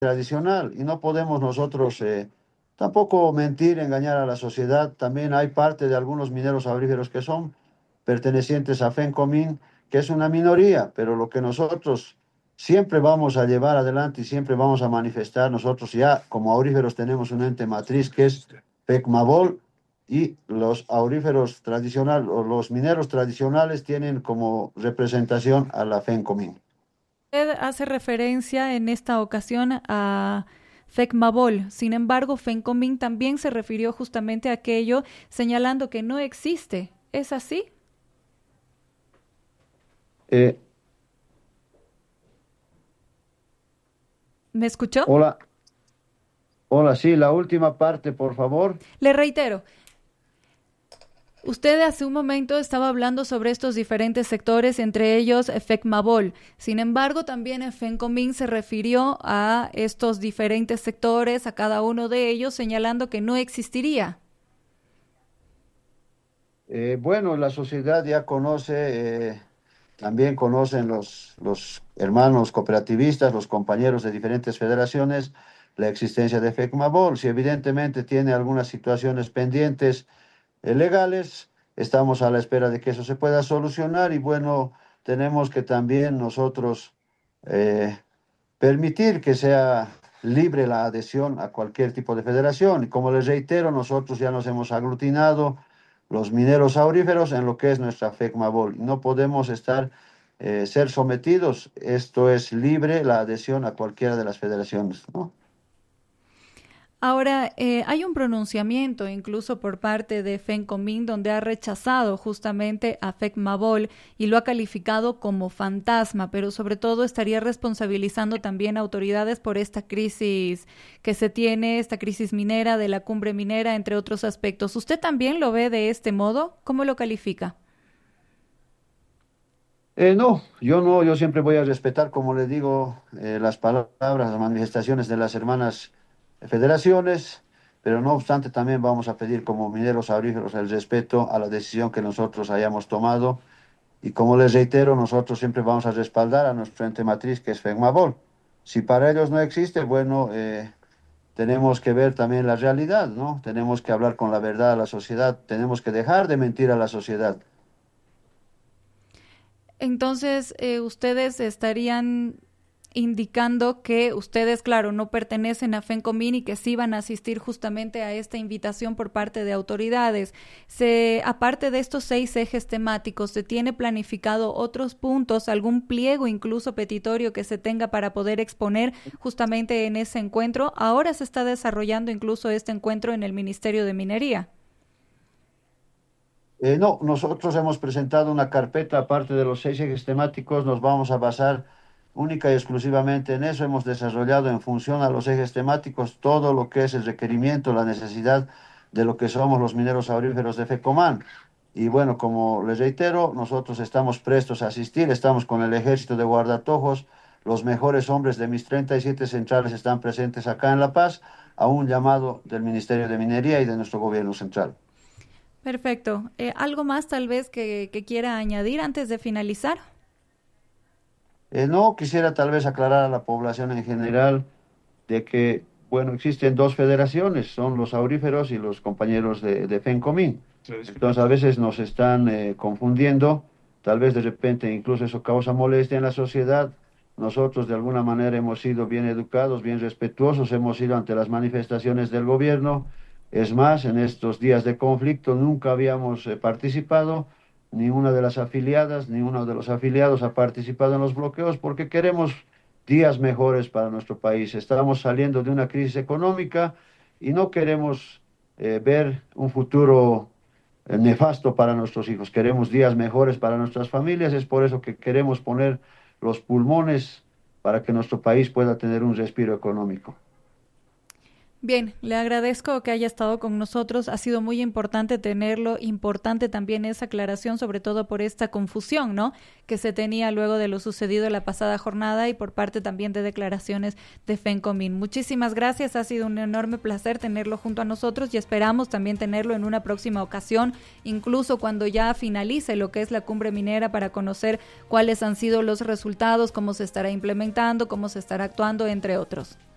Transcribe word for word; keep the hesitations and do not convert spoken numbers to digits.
tradicional y no podemos nosotros eh, tampoco mentir, engañar a la sociedad. También hay parte de algunos mineros auríferos que son pertenecientes a FENCOMIN, que es una minoría, pero lo que nosotros siempre vamos a llevar adelante y siempre vamos a manifestar, nosotros ya como auríferos tenemos un ente matriz que es FECMABOL, y los auríferos tradicionales o los mineros tradicionales tienen como representación a la FENCOMIN. Usted hace referencia en esta ocasión a FECMABOL. Sin embargo, FENCOMIN también se refirió justamente a aquello, señalando que no existe. ¿Es así? Eh, ¿Me escuchó? hola, hola, sí, la última parte, por favor. Le reitero, usted hace un momento estaba hablando sobre estos diferentes sectores, entre ellos FECMABOL. Sin embargo, también FENCOMIN se refirió a estos diferentes sectores, a cada uno de ellos, señalando que no existiría. Eh, bueno, la sociedad ya conoce, eh, también conocen los, los hermanos cooperativistas, los compañeros de diferentes federaciones, la existencia de FECMABOL. Si evidentemente tiene algunas situaciones pendientes eh, legales, estamos a la espera de que eso se pueda solucionar y bueno, tenemos que también nosotros eh, permitir que sea libre la adhesión a cualquier tipo de federación. Y como les reitero, nosotros ya nos hemos aglutinado los mineros auríferos en lo que es nuestra FECMABOL. No podemos estar, eh, ser sometidos, esto es libre la adhesión a cualquiera de las federaciones, ¿no? Ahora, eh, hay un pronunciamiento incluso por parte de FENCOMIN donde ha rechazado justamente a FECMABOL y lo ha calificado como fantasma, pero sobre todo estaría responsabilizando también a autoridades por esta crisis que se tiene, esta crisis minera de la cumbre minera, entre otros aspectos. ¿Usted también lo ve de este modo? ¿Cómo lo califica? Eh, no, yo no, yo siempre voy a respetar, como le digo, eh, las palabras, las manifestaciones de las hermanas federaciones, pero no obstante también vamos a pedir como mineros auríferos el respeto a la decisión que nosotros hayamos tomado y como les reitero, nosotros siempre vamos a respaldar a nuestro ente matriz que es FECMABOL. Si para ellos no existe, bueno, eh, tenemos que ver también la realidad, ¿no? Tenemos que hablar con la verdad a la sociedad, tenemos que dejar de mentir a la sociedad. Entonces, eh, ustedes estarían indicando que ustedes, claro, no pertenecen a FENCOMIN y que sí van a asistir justamente a esta invitación por parte de autoridades. Se, aparte de estos seis ejes temáticos, ¿se tiene planificado otros puntos, algún pliego incluso petitorio que se tenga para poder exponer justamente en ese encuentro? Ahora se está desarrollando incluso este encuentro en el Ministerio de Minería. Eh, no, nosotros hemos presentado una carpeta, aparte de los seis ejes temáticos, nos vamos a basar única y exclusivamente en eso. Hemos desarrollado en función a los ejes temáticos todo lo que es el requerimiento, la necesidad de lo que somos los mineros auríferos de FECOMAN. Y bueno, como les reitero, nosotros estamos prestos a asistir, estamos con el ejército de guardatojos, los mejores hombres de mis treinta y siete centrales están presentes acá en La Paz, a un llamado del Ministerio de Minería y de nuestro gobierno central. Perfecto. Eh, ¿algo más tal vez que, que quiera añadir antes de finalizar? Eh, no, quisiera tal vez aclarar a la población en general de que, bueno, existen dos federaciones, son los auríferos y los compañeros de, de FENCOMIN. Entonces a veces nos están eh, confundiendo, tal vez de repente incluso eso causa molestia en la sociedad. Nosotros de alguna manera hemos sido bien educados, bien respetuosos, hemos ido ante las manifestaciones del gobierno. Es más, en estos días de conflicto nunca habíamos eh, participado, ni una de las afiliadas, ni uno de los afiliados ha participado en los bloqueos porque queremos días mejores para nuestro país. Estamos saliendo de una crisis económica y no queremos eh, ver un futuro eh, nefasto para nuestros hijos. Queremos días mejores para nuestras familias. Es por eso que queremos poner los pulmones para que nuestro país pueda tener un respiro económico. Bien, le agradezco que haya estado con nosotros. Ha sido muy importante tenerlo. Importante también esa aclaración, sobre todo por esta confusión, ¿no?, que se tenía luego de lo sucedido la pasada jornada y por parte también de declaraciones de FENCOMIN. Muchísimas gracias. Ha sido un enorme placer tenerlo junto a nosotros y esperamos también tenerlo en una próxima ocasión, incluso cuando ya finalice lo que es la cumbre minera, para conocer cuáles han sido los resultados, cómo se estará implementando, cómo se estará actuando, entre otros.